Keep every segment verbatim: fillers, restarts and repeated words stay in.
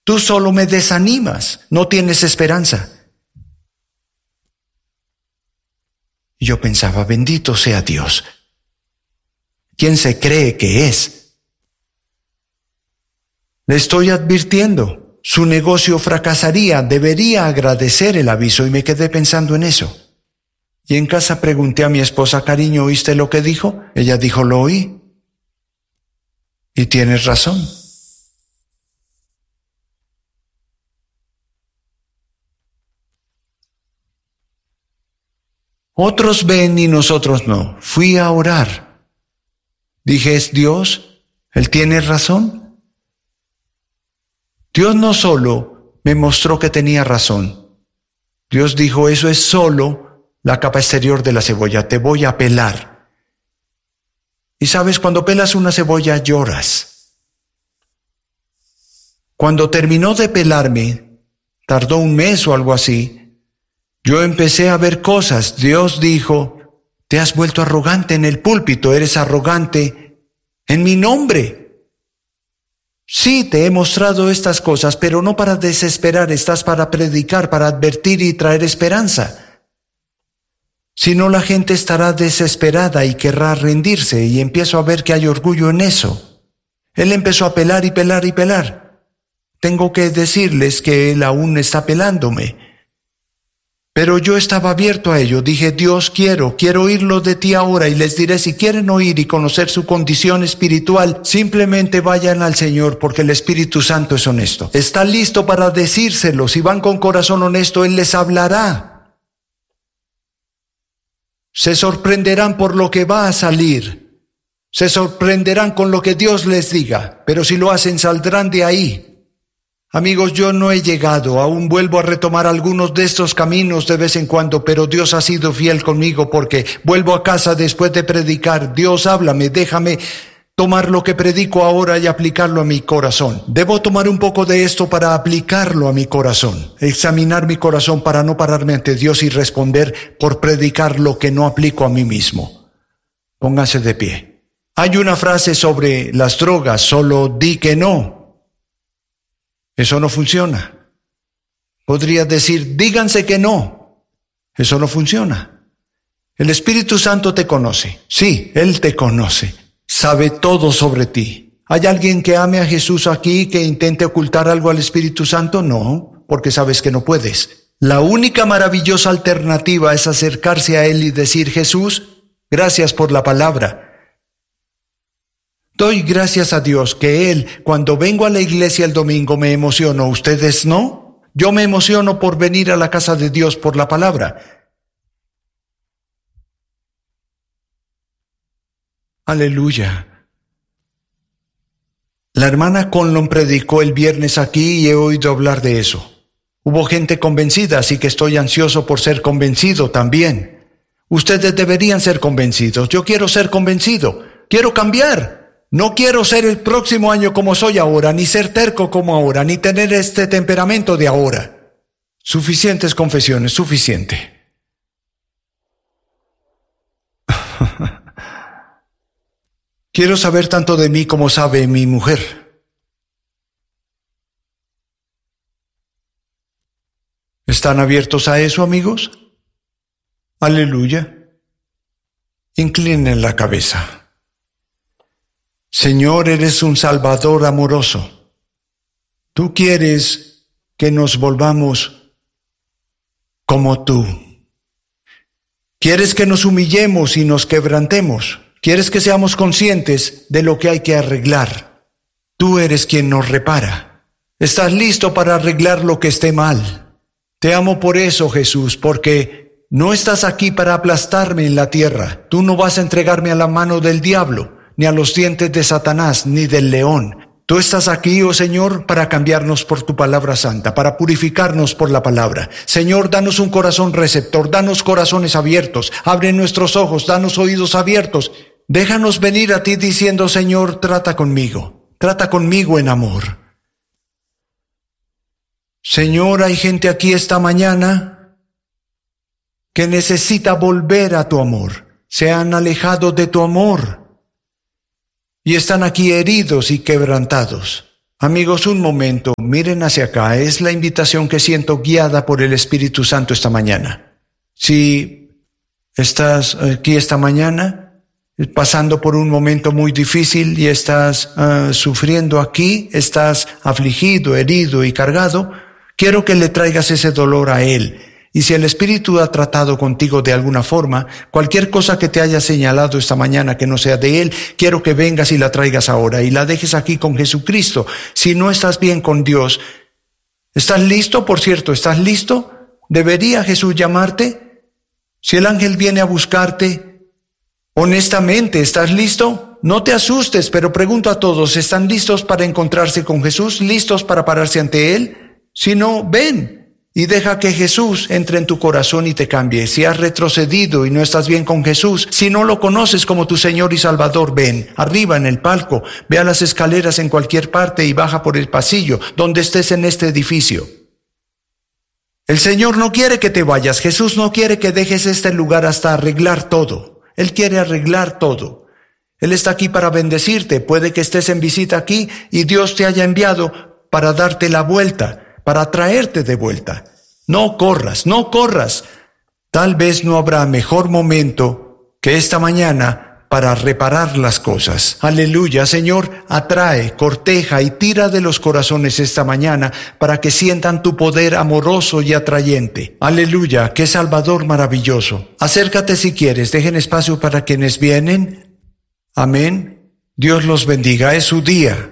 Tú solo me desanimas, no tienes esperanza. Y yo pensaba, bendito sea Dios. ¿Quién se cree que es? Le estoy advirtiendo, su negocio fracasaría, debería agradecer el aviso, y me quedé pensando en eso. Y en casa pregunté a mi esposa, cariño, ¿oíste lo que dijo? Ella dijo, lo oí. Y tienes razón. Otros ven y nosotros no. Fui a orar. Dije, ¿es Dios? ¿Él tiene razón? Dios no solo me mostró que tenía razón. Dios dijo, eso es solo la capa exterior de la cebolla. Te voy a pelar. Y sabes, cuando pelas una cebolla lloras. Cuando terminó de pelarme, tardó un mes o algo así, yo empecé a ver cosas. Dios dijo, te has vuelto arrogante en el púlpito, eres arrogante en mi nombre. Sí, te he mostrado estas cosas, pero no para desesperar, estás para predicar, para advertir y traer esperanza. Si no, la gente estará desesperada y querrá rendirse, y empiezo a ver que hay orgullo en eso. Él empezó a pelar y pelar y pelar. Tengo que decirles que él aún está pelándome. Pero yo estaba abierto a ello. Dije, Dios, quiero, quiero oírlo de ti ahora, y les diré, si quieren oír y conocer su condición espiritual, simplemente vayan al Señor, porque el Espíritu Santo es honesto. Está listo para decírselo. Si van con corazón honesto, Él les hablará. Se sorprenderán por lo que va a salir. Se sorprenderán con lo que Dios les diga, pero si lo hacen, saldrán de ahí. Amigos, yo no he llegado, aún vuelvo a retomar algunos de estos caminos de vez en cuando, pero Dios ha sido fiel conmigo, porque vuelvo a casa después de predicar. Dios, háblame, déjame tomar lo que predico ahora y aplicarlo a mi corazón. Debo tomar un poco de esto para aplicarlo a mi corazón, examinar mi corazón para no pararme ante Dios y responder por predicar lo que no aplico a mí mismo. Pónganse de pie. Hay una frase sobre las drogas, solo di que no. Eso no funciona. Podrías decir, díganse que no. Eso no funciona. El Espíritu Santo te conoce. Sí, Él te conoce. Sabe todo sobre ti. ¿Hay alguien que ame a Jesús aquí que intente ocultar algo al Espíritu Santo? No, porque sabes que no puedes. La única maravillosa alternativa es acercarse a Él y decir, Jesús, gracias por la palabra. Doy gracias a Dios que Él, cuando vengo a la iglesia el domingo, me emociono. ¿Ustedes no? Yo me emociono por venir a la casa de Dios por la palabra. Aleluya. La hermana Conlon predicó el viernes aquí y he oído hablar de eso. Hubo gente convencida, así que estoy ansioso por ser convencido también. Ustedes deberían ser convencidos. Yo quiero ser convencido. Quiero cambiar. No quiero ser el próximo año como soy ahora, ni ser terco como ahora, ni tener este temperamento de ahora. Suficientes confesiones, suficiente. Quiero saber tanto de mí como sabe mi mujer. ¿Están abiertos a eso, amigos? Aleluya. Inclinen la cabeza. Señor, eres un Salvador amoroso. Tú quieres que nos volvamos como tú. Quieres que nos humillemos y nos quebrantemos. Quieres que seamos conscientes de lo que hay que arreglar. Tú eres quien nos repara. Estás listo para arreglar lo que esté mal. Te amo por eso, Jesús, porque no estás aquí para aplastarme en la tierra. Tú no vas a entregarme a la mano del diablo, ni a los dientes de Satanás, ni del león. Tú estás aquí, oh Señor, para cambiarnos por tu palabra santa, para purificarnos por la palabra. Señor, danos un corazón receptor, danos corazones abiertos, abre nuestros ojos, danos oídos abiertos. Déjanos venir a ti diciendo, Señor, trata conmigo, trata conmigo en amor. Señor, hay gente aquí esta mañana que necesita volver a tu amor. Se han alejado de tu amor. Y están aquí heridos y quebrantados. Amigos, un momento, miren hacia acá. Es la invitación que siento guiada por el Espíritu Santo esta mañana. Si estás aquí esta mañana pasando por un momento muy difícil y estás uh, sufriendo aquí, estás afligido, herido y cargado, quiero que le traigas ese dolor a Él. Y si el Espíritu ha tratado contigo de alguna forma, cualquier cosa que te haya señalado esta mañana que no sea de Él, quiero que vengas y la traigas ahora y la dejes aquí con Jesucristo. Si no estás bien con Dios, ¿estás listo? Por cierto, ¿estás listo? ¿Debería Jesús llamarte? Si el ángel viene a buscarte, honestamente, ¿estás listo? No te asustes, pero pregunto a todos, ¿están listos para encontrarse con Jesús? ¿Listos para pararse ante Él? Si no, ven. Y deja que Jesús entre en tu corazón y te cambie. Si has retrocedido y no estás bien con Jesús, si no lo conoces como tu Señor y Salvador, ven, arriba en el palco, ve a las escaleras en cualquier parte y baja por el pasillo, donde estés en este edificio. El Señor no quiere que te vayas, Jesús no quiere que dejes este lugar hasta arreglar todo. Él quiere arreglar todo. Él está aquí para bendecirte. Puede que estés en visita aquí y Dios te haya enviado para darte la vuelta, para traerte de vuelta. No corras, no corras. Tal vez no habrá mejor momento que esta mañana para reparar las cosas. Aleluya, Señor, atrae, corteja y tira de los corazones esta mañana para que sientan tu poder amoroso y atrayente. Aleluya, qué Salvador maravilloso. Acércate si quieres, dejen espacio para quienes vienen. Amén. Dios los bendiga, es su día.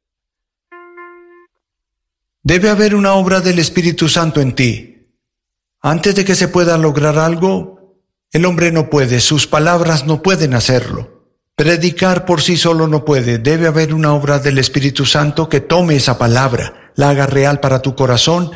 Debe haber una obra del Espíritu Santo en ti. Antes de que se pueda lograr algo, el hombre no puede, sus palabras no pueden hacerlo. Predicar por sí solo no puede. Debe haber una obra del Espíritu Santo que tome esa palabra, la haga real para tu corazón,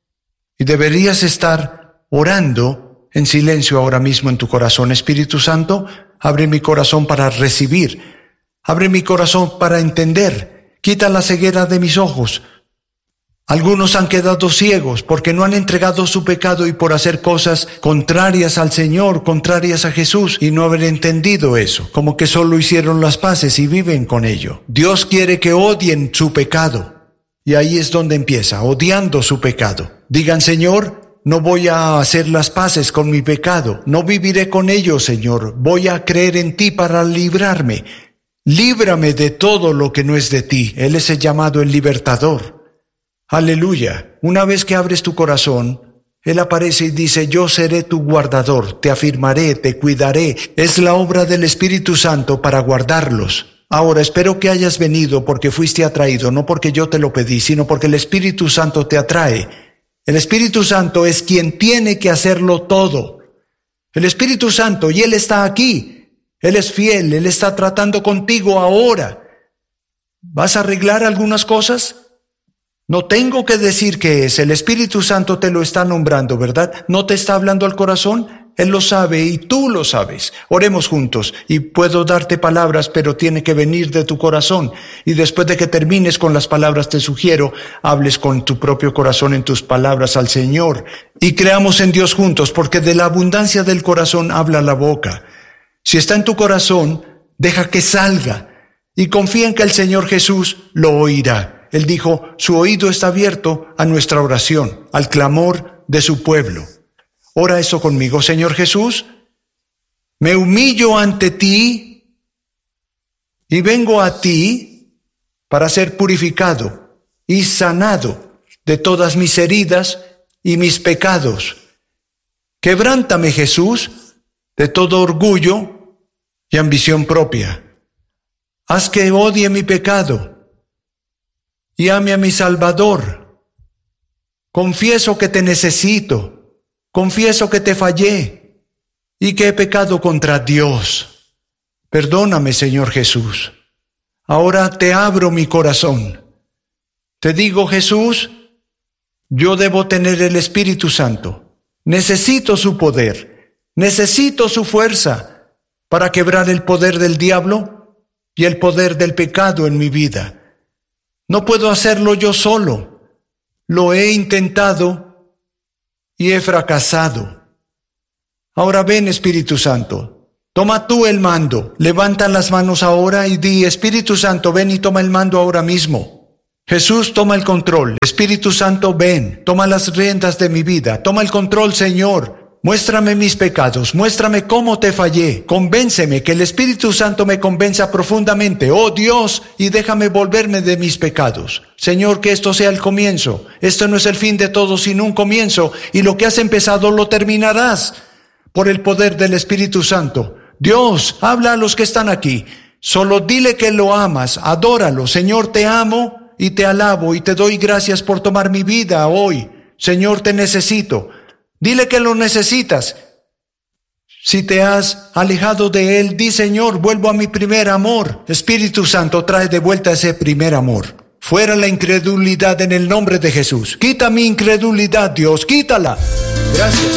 y deberías estar orando en silencio ahora mismo en tu corazón. Espíritu Santo, abre mi corazón para recibir, abre mi corazón para entender, quita la ceguera de mis ojos. Algunos han quedado ciegos porque no han entregado su pecado y por hacer cosas contrarias al Señor, contrarias a Jesús, y no haber entendido eso, como que solo hicieron las paces y viven con ello. Dios quiere que odien su pecado, y ahí es donde empieza, odiando su pecado. Digan, Señor, no voy a hacer las paces con mi pecado, no viviré con ello, Señor, voy a creer en ti para librarme. Líbrame de todo lo que no es de ti. Él es el llamado el libertador. Aleluya. Una vez que abres tu corazón, Él aparece y dice, yo seré tu guardador, te afirmaré, te cuidaré. Es la obra del Espíritu Santo para guardarlos. Ahora, espero que hayas venido porque fuiste atraído, no porque yo te lo pedí, sino porque el Espíritu Santo te atrae. El Espíritu Santo es quien tiene que hacerlo todo. El Espíritu Santo, y Él está aquí. Él es fiel, Él está tratando contigo ahora. ¿Vas a arreglar algunas cosas? No tengo que decir qué es, el Espíritu Santo te lo está nombrando, ¿verdad? ¿No te está hablando al corazón? Él lo sabe y tú lo sabes. Oremos juntos y puedo darte palabras, pero tiene que venir de tu corazón. Y después de que termines con las palabras, te sugiero, hables con tu propio corazón en tus palabras al Señor. Y creamos en Dios juntos, porque de la abundancia del corazón habla la boca. Si está en tu corazón, deja que salga y confía en que el Señor Jesús lo oirá. Él dijo, su oído está abierto a nuestra oración, al clamor de su pueblo. Ora eso conmigo, Señor Jesús. Me humillo ante ti y vengo a ti para ser purificado y sanado de todas mis heridas y mis pecados. Quebrántame, Jesús, de todo orgullo y ambición propia. Haz que odie mi pecado y ame a mi Salvador. Confieso que te necesito, confieso que te fallé y que he pecado contra Dios. Perdóname, Señor Jesús. Ahora te abro mi corazón. Te digo, Jesús, yo debo tener el Espíritu Santo. Necesito su poder, necesito su fuerza para quebrar el poder del diablo y el poder del pecado en mi vida. No puedo hacerlo yo solo. Lo he intentado y he fracasado. Ahora ven, Espíritu Santo. Toma tú el mando. Levanta las manos ahora y di, Espíritu Santo, ven y toma el mando ahora mismo. Jesús, toma el control. Espíritu Santo, ven, toma las riendas de mi vida. Toma el control, Señor. Muéstrame mis pecados, muéstrame cómo te fallé. Convénceme, que el Espíritu Santo me convenza profundamente, oh Dios, y déjame volverme de mis pecados. Señor, que esto sea el comienzo. Esto no es el fin de todo, sino un comienzo. Y lo que has empezado lo terminarás por el poder del Espíritu Santo. Dios, habla a los que están aquí. Solo dile que lo amas, adóralo. Señor, te amo y te alabo y te doy gracias por tomar mi vida hoy. Señor, te necesito. Dile que lo necesitas. Si te has alejado de Él, di, Señor, vuelvo a mi primer amor. Espíritu Santo, trae de vuelta ese primer amor. Fuera la incredulidad en el nombre de Jesús. Quita mi incredulidad, Dios, quítala. Gracias.